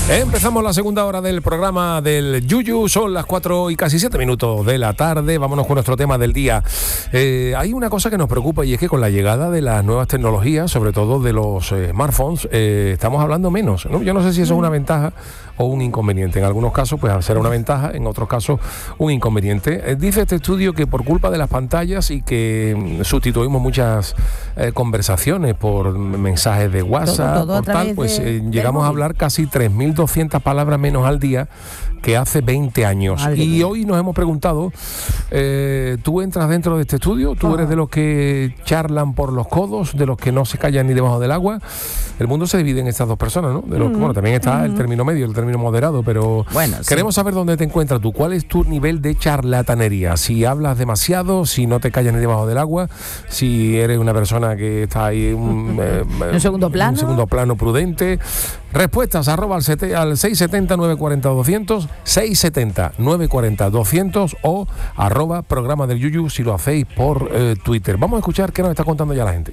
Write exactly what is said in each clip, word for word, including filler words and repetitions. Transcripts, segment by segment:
Empezamos la segunda hora del programa del Yuyu, son las cuatro y casi siete minutos de la tarde, vámonos con nuestro tema del día. Eh, hay una cosa que nos preocupa y es que con la llegada de las nuevas tecnologías, sobre todo de los eh, smartphones, eh, estamos hablando menos, ¿no? Yo no sé si eso es una ventaja o un inconveniente. En algunos casos pues será una ventaja, en otros casos un inconveniente. Eh, dice este estudio que por culpa de las pantallas y que sustituimos muchas eh, conversaciones por mensajes de WhatsApp, todo, todo por tal, pues de, eh, llegamos a hablar casi tres mil doscientas palabras menos al día que hace veinte años. Madre y mía. Hoy nos hemos preguntado, eh, ¿tú entras dentro de este estudio? ¿Tú oh. eres de los que charlan por los codos, de los que no se callan ni debajo del agua? El mundo se divide en estas dos personas, ¿no? De los, mm. Bueno, también está mm. el término medio, el término moderado, pero bueno, queremos sí. saber dónde te encuentras tú. ¿Cuál es tu nivel de charlatanería? Si hablas demasiado, si no te callas ni debajo del agua, si eres una persona que está ahí un, eh, ¿Un segundo plano? Un segundo plano prudente. Respuestas arroba al, sete, al seis siete cero, nueve cuatro cero, doscientos, seis siete cero, nueve cuatro cero, doscientos o arroba programa del Yuyu si lo hacéis por eh, Twitter. Vamos a escuchar qué nos está contando ya la gente.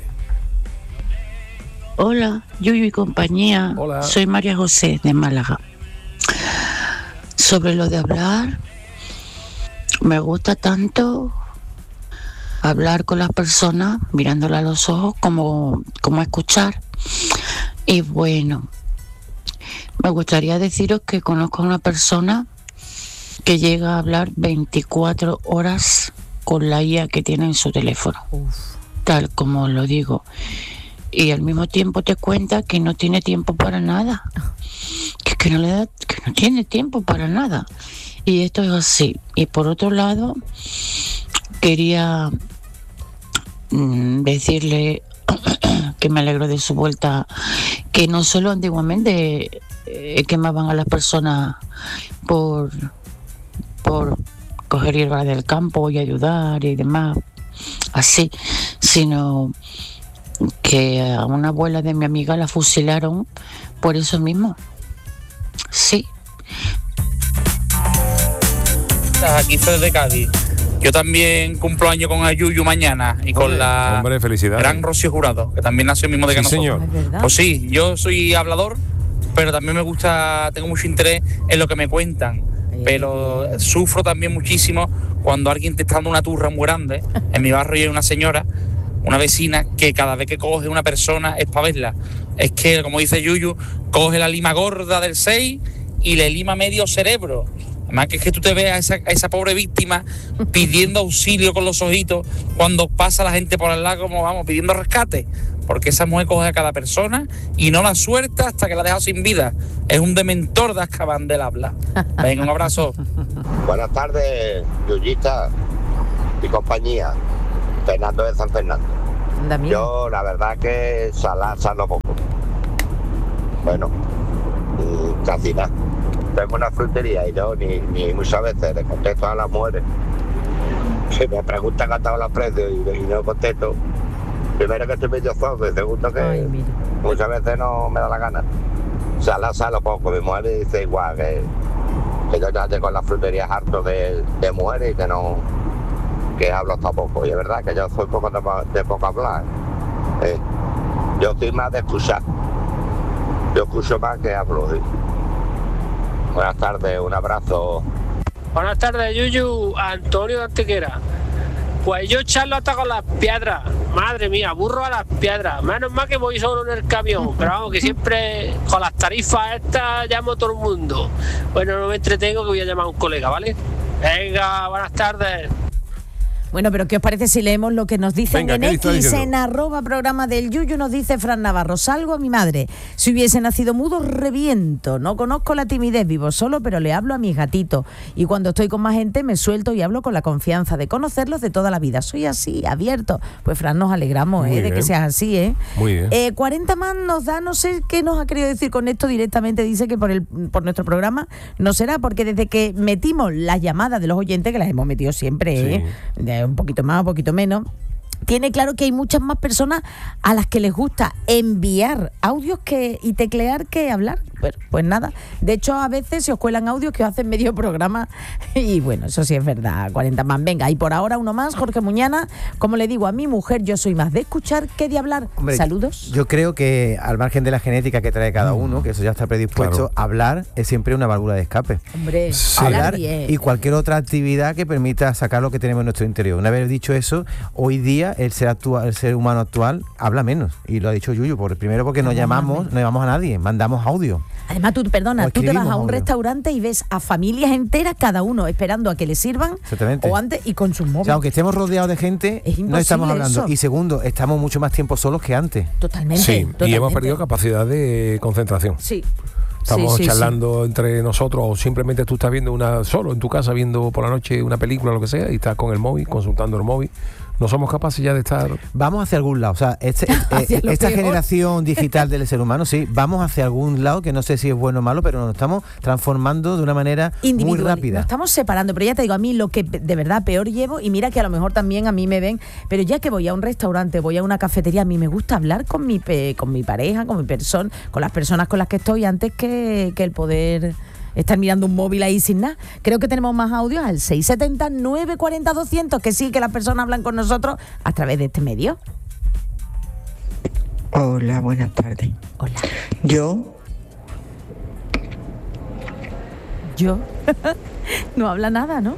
Hola, Yuyu y compañía. Hola. Soy María José de Málaga. Sobre lo de hablar, me gusta tanto hablar con las personas mirándolas a los ojos como, como escuchar. Y bueno, me gustaría deciros que conozco a una persona que llega a hablar veinticuatro horas con la I A que tiene en su teléfono. Uf. Tal como lo digo. Y al mismo tiempo te cuenta que no tiene tiempo para nada. Que, que, no le da, que no tiene tiempo para nada. Y esto es así. Y por otro lado, quería mmm, decirle que me alegro de su vuelta, que no solo antiguamente eh, quemaban a las personas por, por coger hierba del campo y ayudar y demás, así, sino que a una abuela de mi amiga la fusilaron por eso mismo. Sí. Aquí soy de Cádiz. Yo también cumplo año con Ayuyu mañana y con hombre, la hombre, felicidades. gran Rocío Jurado, que también nació el mismo de que sí, nosotros. Señor. Pues sí, yo soy hablador, pero también me gusta, tengo mucho interés en lo que me cuentan. Pero sufro también muchísimo cuando alguien te está dando una turra muy grande. En mi barrio hay una señora, una vecina, que cada vez que coge una persona es para verla. Es que, como dice Yuyu, coge la lima gorda del seis y le lima medio cerebro. Además que es que tú te veas a esa, a esa pobre víctima pidiendo auxilio con los ojitos cuando pasa la gente por al lado, como vamos, pidiendo rescate. Porque esa mujer coge a cada persona y no la suelta hasta que la ha dejado sin vida. Es un dementor de Azkaban del habla. Venga, un abrazo. Buenas tardes, Yuyita y compañía. Fernando de San Fernando. Yo, la verdad que salar, salgo poco. Bueno, casi nada. Tengo una frutería y yo ni, ni muchas veces le contesto a las mujeres. Si me preguntan cuánto los precios y, y no contesto, primero que estoy medio zozo y segundo que ay, muchas veces no me da la gana. Sala, salo poco. Mi mujer me dice igual que, que yo ya llego a las fruterías harto de, de mujeres y que no que hablo hasta poco. Y es verdad que yo soy poco de, de poco hablar. Eh, yo soy más de escuchar. Yo escucho más que hablo. ¿Sí? Buenas tardes, un abrazo. Buenas tardes, Yuyu, Antonio de Antequera. Pues yo charlo hasta con las piedras. Madre mía, burro a las piedras. Menos mal que voy solo en el camión. Pero vamos, que siempre con las tarifas estas llamo a todo el mundo. Bueno, no me entretengo que voy a llamar a un colega, ¿vale? Venga, buenas tardes. Bueno, pero ¿qué os parece si leemos lo que nos dicen Venga, en X, en arroba programa del Yuyu? Nos dice Fran Navarro: salgo a mi madre. Si hubiese nacido mudo, reviento. No conozco la timidez, vivo solo, pero le hablo a mis gatitos. Y cuando estoy con más gente, me suelto y hablo con la confianza de conocerlos de toda la vida. Soy así, abierto. Pues Fran, nos alegramos eh, de que seas así, ¿eh? Muy bien. Eh, cuarenta más nos da, no sé qué nos ha querido decir con esto directamente. Dice que por, el, por nuestro programa no será, porque desde que metimos las llamadas de los oyentes, que las hemos metido siempre, ¿eh? Sí. De un poquito más, un poquito menos, tiene claro que hay muchas más personas a las que les gusta enviar audios que y teclear que hablar. Pues, pues nada, de hecho a veces se os cuelan audios que os hacen medio programa y bueno, eso sí es verdad, cuarenta más. Venga, y por ahora uno más, Jorge Muñana. Como le digo a mi mujer, yo soy más de escuchar que de hablar. Hombre, saludos. Yo creo que al margen de la genética que trae cada uno, que eso ya está predispuesto, claro, hablar es siempre una válvula de escape. Hombre, sí. Hablar y cualquier otra actividad que permita sacar lo que tenemos en nuestro interior. Una vez dicho eso, hoy día el ser actual, el ser humano actual habla menos, y lo ha dicho Yuyu, por, primero porque no llamamos, no llamamos a nadie, mandamos audio. Además, tú, perdona, tú te vas a un audio. restaurante y ves a familias enteras, cada uno esperando a que le sirvan, o antes, y con sus móviles. O sea, aunque estemos rodeados de gente, no estamos hablando. Eso. Y segundo, estamos mucho más tiempo solos que antes. Totalmente. Sí, totalmente. Y hemos perdido capacidad de concentración. Sí. Estamos sí, sí, charlando sí. entre nosotros, o simplemente tú estás viendo una solo en tu casa, viendo por la noche una película o lo que sea, y estás con el móvil, consultando el móvil. No somos capaces ya de estar... Vamos hacia algún lado, o sea, este, eh, esta peor. generación digital del ser humano, sí, vamos hacia algún lado, que no sé si es bueno o malo, pero nos estamos transformando de una manera muy rápida. Nos estamos separando, pero ya te digo, a mí lo que de verdad peor llevo, y mira que a lo mejor también a mí me ven, pero ya que voy a un restaurante, voy a una cafetería, a mí me gusta hablar con mi, pe, con mi pareja, con mi persona, con las personas con las que estoy, antes que, que el poder... estar mirando un móvil ahí sin nada. Creo que tenemos más audios al seis setenta, nueve cuarenta, doscientos, que sí, que las personas hablan con nosotros a través de este medio. Hola, buenas tardes. Hola. Yo... Yo... no habla nada, ¿no?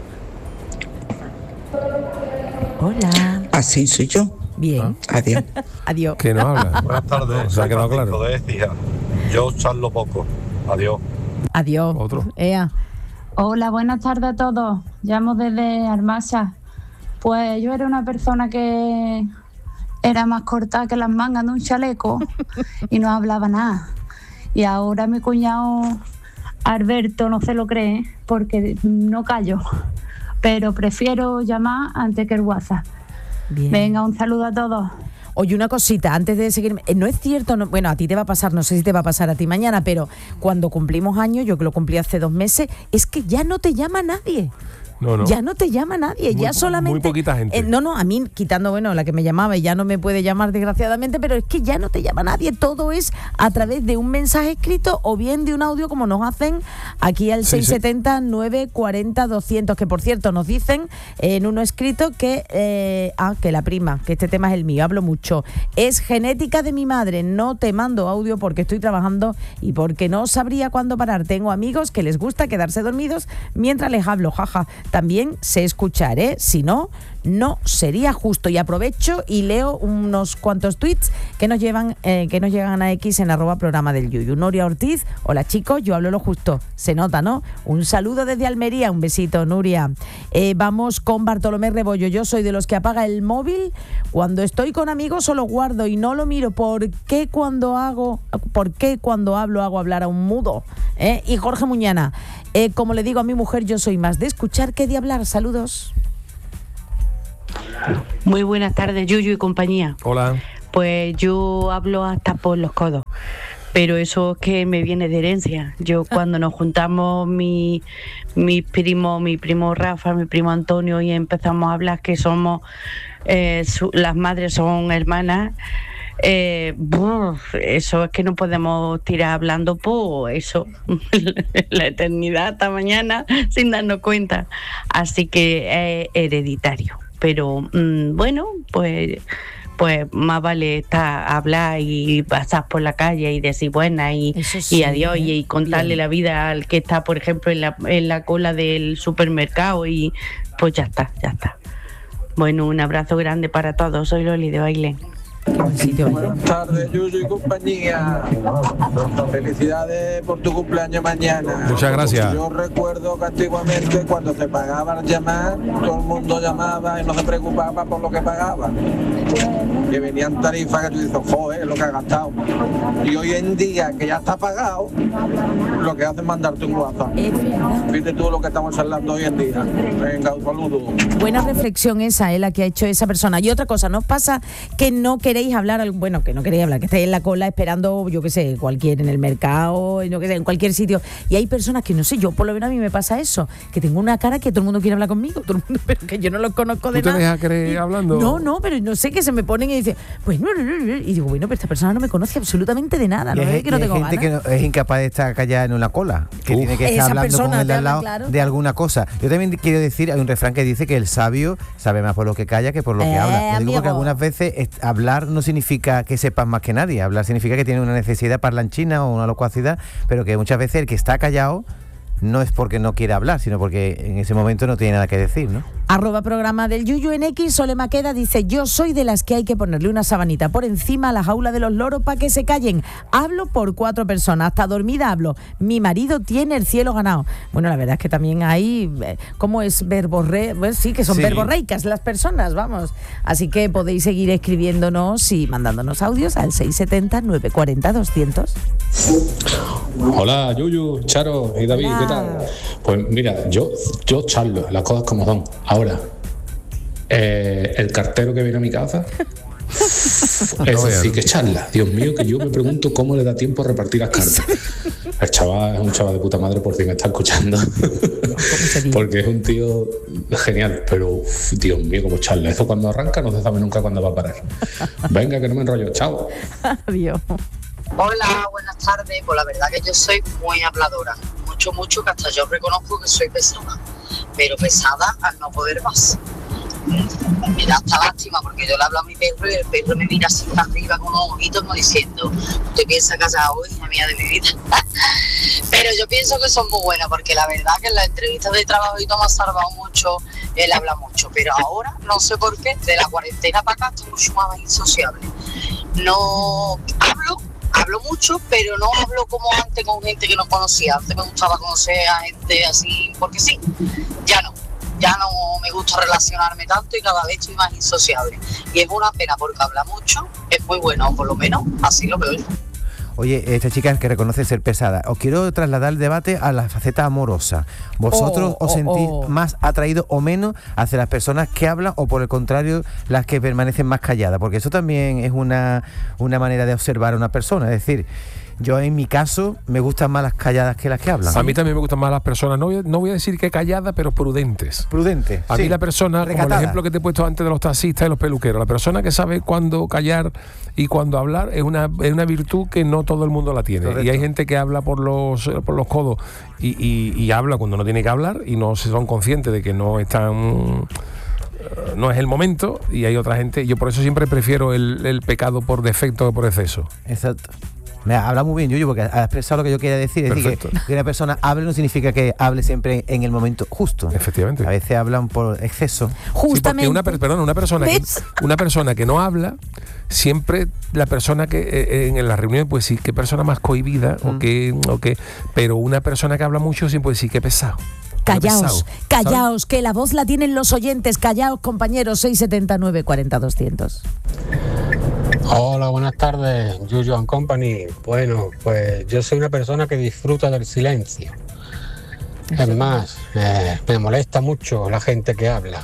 Hola. Así soy yo. Bien. ¿Ah? Adiós. Adiós. Que no habla. Buenas tardes. Se ha quedado claro. De Écija. Yo charlo poco. Adiós. Adiós. Otro. Ea. Hola, buenas tardes a todos. Llamo desde Armasa. Pues yo era una persona que era más corta que las mangas de un chaleco y no hablaba nada. Y ahora mi cuñado Alberto no se lo cree porque no callo. Pero prefiero llamar antes que el WhatsApp. Bien. Venga, un saludo a todos. Oye, una cosita, antes de seguir, no es cierto, no, bueno, a ti te va a pasar, no sé si te va a pasar a ti mañana, pero cuando cumplimos años, yo que lo cumplí hace dos meses, es que ya no te llama nadie. No, no. Ya no te llama nadie, muy, ya solamente... Muy poquita gente. Eh, no, no, a mí, quitando, bueno, la que me llamaba y ya no me puede llamar desgraciadamente, pero es que ya no te llama nadie, todo es a través de un mensaje escrito o bien de un audio como nos hacen aquí al sí, seis setenta, nueve cuarenta, doscientos, que por cierto nos dicen eh, en uno escrito que, eh, ah, que la prima, que este tema es el mío, hablo mucho, es genética de mi madre, no te mando audio porque estoy trabajando y porque no sabría cuándo parar, tengo amigos que les gusta quedarse dormidos mientras les hablo, jaja. También sé escuchar, ¿eh? Si no, no sería justo. Y aprovecho y leo unos cuantos tweets que nos llevan, eh, que nos llegan a X en arroba programa del Yuyu. Nuria Ortiz, hola chicos, yo hablo lo justo. Se nota, ¿no? Un saludo desde Almería, un besito, Nuria. Eh, vamos con Bartolomé Rebollo. Yo soy de los que apaga el móvil cuando estoy con amigos, solo guardo y no lo miro. ¿Por qué cuando hago, por qué cuando hablo hago hablar a un mudo? ¿Eh? Y Jorge Muñana, eh, como le digo a mi mujer, yo soy más de escuchar que de hablar. Saludos. Muy buenas tardes, Yuyu y compañía. Hola. Pues yo hablo hasta por los codos, pero eso es que me viene de herencia. Yo cuando nos juntamos mi, mi primo, mi primo Rafa, mi primo Antonio y empezamos a hablar que somos, eh, su, las madres son hermanas, eh, buf, eso es que no podemos tirar hablando por eso la eternidad hasta mañana sin darnos cuenta, así que es hereditario, pero mmm, bueno, pues pues más vale estar hablar y pasar por la calle y decir buenas y, sí, y adiós, ¿eh? y, y contarle bien la vida al que está, por ejemplo, en la, en la cola del supermercado, y pues ya está, ya está. Bueno, un abrazo grande para todos. Soy Loli de Bailén. Buenas tardes, Yuyu y compañía. Felicidades por tu cumpleaños mañana. Muchas gracias. Yo recuerdo que antiguamente cuando se pagaba llamar, todo el mundo llamaba y no se preocupaba por lo que pagaba. Que venían tarifas que tú dices, joder, es lo que has gastado. Y hoy en día, que ya está pagado, lo que hace es mandarte un WhatsApp. Fíjate tú lo que estamos hablando hoy en día. Venga, un saludo. Buena reflexión esa, eh, la que ha hecho esa persona. Y otra cosa, ¿nos pasa que no queréis queréis hablar, bueno, que no queréis hablar, que estáis en la cola esperando, yo qué sé, cualquier, en el mercado, yo qué sé, en cualquier sitio. Y hay personas que, no sé, yo por lo menos a mí me pasa eso, que tengo una cara que todo el mundo quiere hablar conmigo, todo el mundo, pero que yo no los conozco de nada. ¿Tú te dejas creer hablando? No, no, pero no sé, que se me ponen y dicen, pues no, no, no, no. Y digo, bueno, pero esta persona no me conoce absolutamente de nada, ¿no? Es que no tengo gente ganas. que no, es incapaz de estar callada en una cola, que Uf. tiene que estar Esa hablando con persona el de te al lado habla, claro. de alguna cosa. Yo también quiero decir, hay un refrán que dice que el sabio sabe más por lo que calla que por lo que Eh, habla. Lo digo amigo. porque algunas veces es- hablar no significa que sepas más que nadie. Hablar significa que tiene una necesidad parlanchina o una locuacidad, pero que muchas veces el que está callado no es porque no quiera hablar, sino porque en ese momento no tiene nada que decir, ¿no? Arroba programa del Yuyu en X, Sole Maqueda dice, yo soy de las que hay que ponerle una sabanita por encima a la jaula de los loros para que se callen. Hablo por cuatro personas, hasta dormida hablo. Mi marido tiene el cielo ganado. Bueno, la verdad es que también hay, eh, ¿cómo es verborre? Pues sí, que son Sí. verborreicas las personas, vamos. Así que podéis seguir escribiéndonos y mandándonos audios al seis siete cero, nueve cuatro cero, doscientos. Hola, Yuyu, Charo y David, Hola. ¿qué tal? Pues mira, yo, yo charlo, las cosas como son. Ahora, eh, el cartero que viene a mi casa, eso sí que charla. Dios mío, que yo me pregunto cómo le da tiempo a repartir las cartas. El chaval es un chaval de puta madre, por si me está escuchando. Porque es un tío genial, pero uf, Dios mío, cómo charla. Eso cuando arranca no se sabe nunca cuándo va a parar. Venga, que no me enrollo. Chao. Adiós. Hola, buenas tardes. Pues la verdad que yo soy muy habladora. Mucho, mucho, que hasta yo reconozco que soy pesada. Pero pesada al no poder más. Me da hasta lástima porque yo le hablo a mi perro y el perro me mira así para arriba con unos ojitos como diciendo, ¿usted piensa casar hoy, hija mía de mi vida? Pero yo pienso que son muy buenas porque la verdad que en las entrevistas de trabajo y todo me ha salvado mucho, él habla mucho, pero ahora no sé por qué, de la cuarentena para acá estoy mucho más insociable. No hablo, hablo mucho, pero no hablo como antes con gente que no conocía. Antes me gustaba conocer a gente así porque sí, ya no. Ya no me gusta relacionarme tanto y cada vez estoy más insociable. Y es una pena porque habla mucho, es muy bueno, o por lo menos así lo veo yo. Oye, esta chica es que reconoce ser pesada. Os quiero trasladar el debate a la faceta amorosa. ¿Vosotros Oh, os oh, sentís oh. más atraídos o menos hacia las personas que hablan o por el contrario las que permanecen más calladas? Porque eso también es una, una manera de observar a una persona. Es decir, yo en mi caso me gustan más las calladas que las que hablan. A mí también me gustan más las personas, no voy a, no voy a decir que calladas, pero prudentes. Prudentes. A sí. mí la persona, como Recatada. el ejemplo que te he puesto antes de los taxistas y los peluqueros, la persona que sabe cuándo callar y cuándo hablar es una, es una virtud que no todo el mundo la tiene. Correcto. Y hay gente que habla por los, por los codos y, y, y habla cuando no tiene que hablar y no se son conscientes de que no están... no es el momento, y hay otra gente, yo por eso siempre prefiero el, el pecado por defecto que por exceso. Exacto. Me habla muy bien, Yuyu, porque ha expresado lo que yo quería decir. Es decir, que, que una persona hable no significa que hable siempre en el momento justo. Efectivamente. A veces hablan por exceso. Sí, porque una, per- perdón, una persona que, una persona que no habla, siempre la persona que eh, en la reunión puede decir qué persona más cohibida mm. o qué, o qué, pero una persona que habla mucho siempre puede decir qué pesado. Callaos, pesado, callaos, ¿sabes? Que la voz la tienen los oyentes. Callaos, compañeros, seis siete cero, nueve cuatro cero, doscientos. Hola, buenas tardes, Yuyu and Company. Bueno, pues yo soy una persona que disfruta del silencio. Es más, eh, me molesta mucho la gente que habla.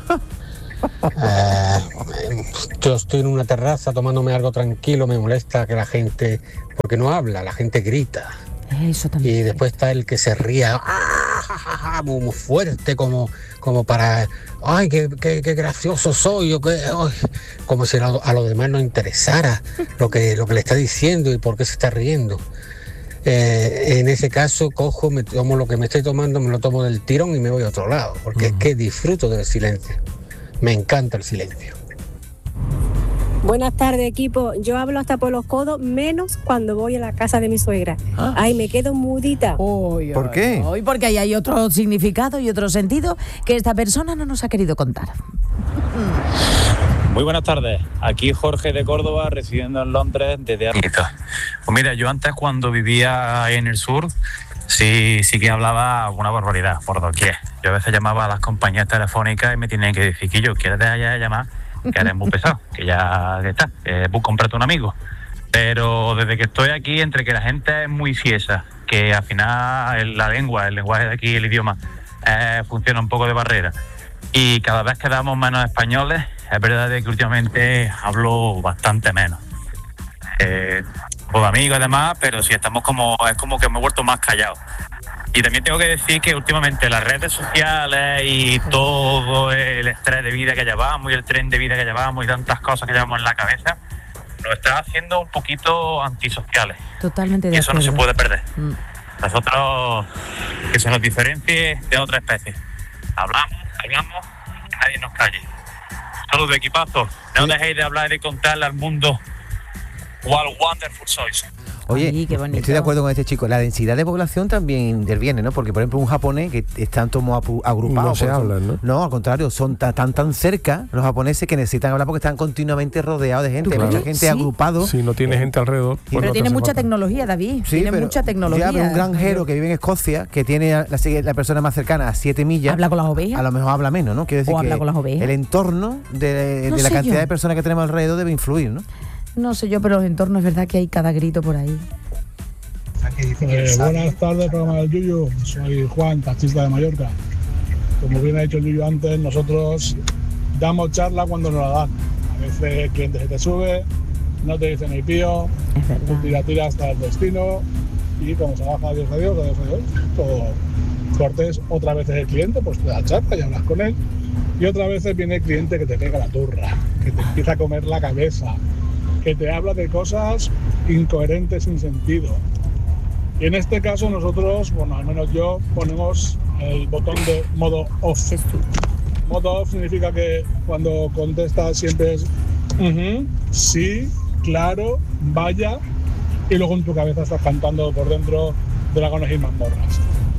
Eh, yo estoy en una terraza tomándome algo tranquilo, me molesta que la gente, porque no habla, la gente grita. Eso también. Y después está el que se ría ¡ah! muy, muy fuerte, como, como para, ay, qué, qué, qué gracioso soy, o qué, ay, como si a, a los demás no interesara lo que, lo que le está diciendo y por qué se está riendo. Eh, en ese caso cojo, me tomo lo que me estoy tomando, me lo tomo del tirón y me voy a otro lado, porque uh-huh. es que disfruto del silencio. Me encanta el silencio. Buenas tardes, equipo. Yo hablo hasta por los codos, menos cuando voy a la casa de mi suegra. ¿Ah? Ahí me quedo mudita. Uy, ¿Por qué? Hoy porque ahí hay otro significado y otro sentido que esta persona no nos ha querido contar. Muy buenas tardes. Aquí Jorge de Córdoba, residiendo en Londres desde ahorita. Pues mira, yo antes cuando vivía en el sur, sí, sí que hablaba una barbaridad por doquier. Yo a veces llamaba a las compañías telefónicas y me tenían que decir que yo, ¿quieres dejar ya de llamar? Que eres muy pesado, que ya que está, que pues cómprate un amigo. Pero desde que estoy aquí, entre que la gente es muy fiesa, que al final la lengua, el lenguaje de aquí, el idioma, eh, funciona un poco de barrera, y cada vez quedamos menos españoles. Es verdad que últimamente hablo bastante menos. Eh, con amigos y demás, pero sí estamos como, es como que me he vuelto más callado. Y también tengo que decir que últimamente las redes sociales y todo el estrés de vida que llevamos y el tren de vida que llevamos y tantas cosas que llevamos en la cabeza, nos está haciendo un poquito antisociales. Totalmente de Y eso acuerdo. no se puede perder. Mm. Nosotros, que se nos diferencie de otra especie. Hablamos, hablamos, que nadie nos calle. Saludos, equipazo. No dejéis de hablar y de contarle al mundo cuál wonderful sois. Oye, Ay, qué bonito. estoy de acuerdo con este chico. La densidad de población también interviene, ¿no? Porque, por ejemplo, un japonés que están todos agrupados. No se porque son- hablan, ¿no? No, al contrario, son tan, tan tan cerca los japoneses que necesitan hablar porque están continuamente rodeados de gente. Hay Claro. mucha gente Sí. agrupados. Si no tiene gente alrededor. pues Pero no te tiene hace mucha falta. tecnología, David. Sí, tiene pero mucha tecnología. ya, pero un granjero que vive en Escocia, que tiene a la, la persona más cercana a siete millas. ¿Habla con las ovejas? A lo mejor habla menos, ¿no? Quiero decir ¿O que habla con las ovejas? el entorno de, No de la sé cantidad yo. de personas que tenemos alrededor debe influir, ¿no? No sé yo, pero los entornos es verdad que hay cada grito por ahí. Eh, buenas tardes, programa del Yuyu. Soy Juan, taxista de Mallorca. Como bien ha dicho el Yuyu antes, nosotros damos charla cuando nos la dan. A veces el cliente se te sube, no te dice ni pío, tú tira, tira hasta el destino y cuando se baja, adiós, adiós, adiós, adiós, todo cortés. Otra vez es el cliente, pues te da charla y hablas con él. Y otra vez viene el cliente que te pega la turra, que te empieza a comer la cabeza, que te habla de cosas incoherentes, sin sentido. Y en este caso nosotros, bueno, al menos yo, ponemos el botón de modo off. Modo off significa que cuando contestas siempre es "Ujú, sí, claro, vaya", y luego en tu cabeza estás cantando por dentro dragones y mazmorras.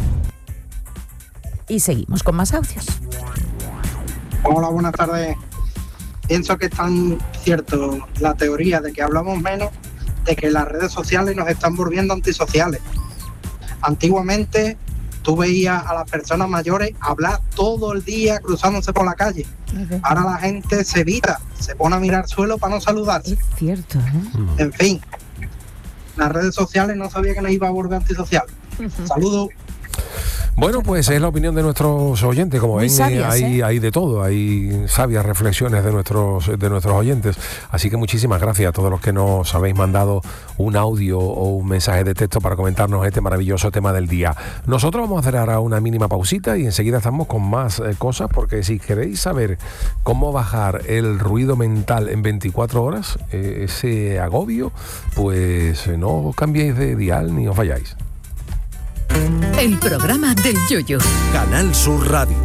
Y seguimos con más audios. Hola, buenas tardes. Pienso que es tan cierto la teoría de que hablamos menos, de que las redes sociales nos están volviendo antisociales. Antiguamente tú veías a las personas mayores hablar todo el día cruzándose por la calle. Ahora la gente se evita, se pone a mirar al suelo para no saludarse. Es cierto, ¿eh? En fin, las redes sociales no sabía que nos iba a volver antisociales. Saludos. Bueno, pues es la opinión de nuestros oyentes, como Muy ven, sabias, hay, ¿eh? hay de todo, hay sabias reflexiones de nuestros de nuestros oyentes. Así que muchísimas gracias a todos los que nos habéis mandado un audio o un mensaje de texto para comentarnos este maravilloso tema del día. Nosotros vamos a hacer ahora una mínima pausita y enseguida estamos con más eh, cosas, porque si queréis saber cómo bajar el ruido mental en veinticuatro horas, eh, ese agobio, pues eh, no os cambiéis de dial ni os vayáis. El programa del Yuyu. Canal Sur Radio.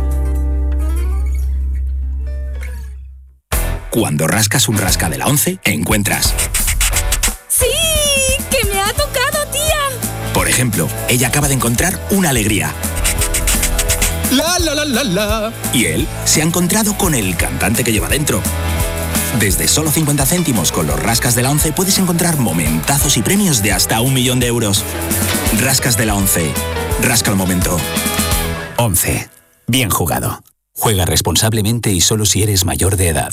Cuando rascas un rasca de la once, encuentras. ¡Sí! ¡Que me ha tocado, tía! Por ejemplo, ella acaba de encontrar una alegría. La la la la la. Y él se ha encontrado con el cantante que lleva dentro. Desde solo cincuenta céntimos con los rascas de la once puedes encontrar momentazos y premios de hasta un millón de euros. Rascas de la once. Rasca el momento. once. Bien jugado. Juega responsablemente y solo si eres mayor de edad.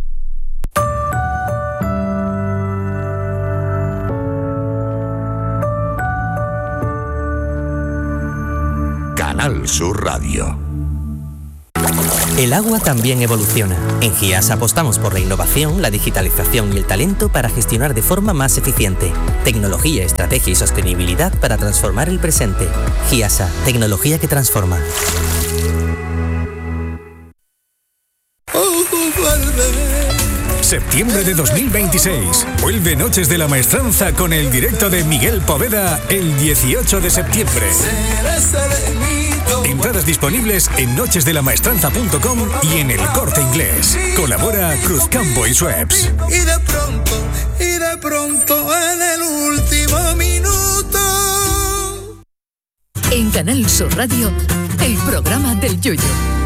Canal Sur Radio. El agua también evoluciona. En GIAS apostamos por la innovación, la digitalización y el talento para gestionar de forma más eficiente. Tecnología, estrategia y sostenibilidad para transformar el presente. GIASA, tecnología que transforma. Septiembre de dos mil veintiséis. Vuelve Noches de la Maestranza con el directo de Miguel Poveda el dieciocho de septiembre. Entradas disponibles en noches de la maestranza punto com y en El Corte Inglés. Colabora Cruzcampo y Schweppes. Y de pronto, y de pronto en el último minuto. En Canal Sur Radio, el programa del Yuyu.